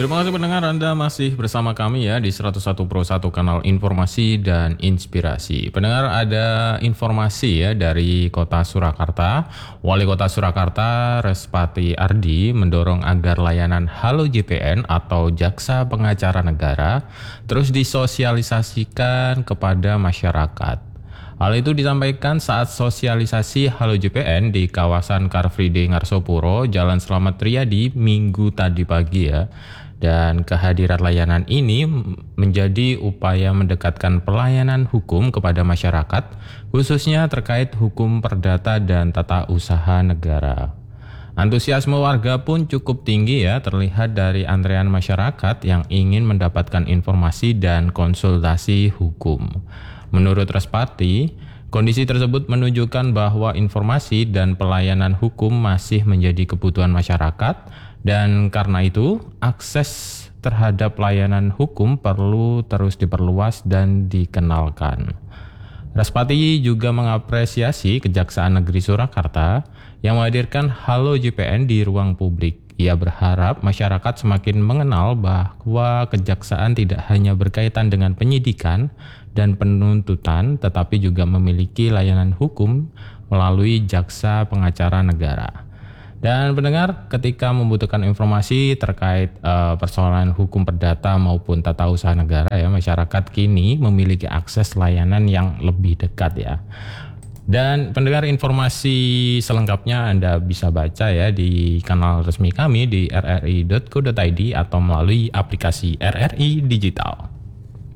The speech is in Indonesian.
Terima kasih pendengar, Anda masih bersama kami ya di 101 Pro 1 kanal informasi dan inspirasi. Pendengar, ada informasi ya dari Kota Surakarta. Wali Kota Surakarta Respati Ardi mendorong agar layanan Halo JPN atau Jaksa Pengacara Negara terus disosialisasikan kepada masyarakat. Hal itu disampaikan saat sosialisasi Halo JPN di kawasan Car Free Day Ngarsopuro, Jalan Slamet Riyadi, Minggu tadi pagi ya. Dan kehadiran layanan ini menjadi upaya mendekatkan pelayanan hukum kepada masyarakat, khususnya terkait hukum perdata dan tata usaha negara. Antusiasme warga pun cukup tinggi ya, terlihat dari antrean masyarakat yang ingin mendapatkan informasi dan konsultasi hukum. Menurut Respati, kondisi tersebut menunjukkan bahwa informasi dan pelayanan hukum masih menjadi kebutuhan masyarakat, dan karena itu akses terhadap layanan hukum perlu terus diperluas dan dikenalkan. Respati juga mengapresiasi Kejaksaan Negeri Surakarta yang menghadirkan Halo JPN di ruang publik. Ia berharap masyarakat semakin mengenal bahwa kejaksaan tidak hanya berkaitan dengan penyidikan dan penuntutan, tetapi juga memiliki layanan hukum melalui Jaksa Pengacara Negara. Dan pendengar, ketika membutuhkan informasi terkait persoalan hukum perdata maupun tata usaha negara ya, masyarakat kini memiliki akses layanan yang lebih dekat ya. Dan pendengar, informasi selengkapnya Anda bisa baca ya di kanal resmi kami di rri.co.id atau melalui aplikasi RRI Digital.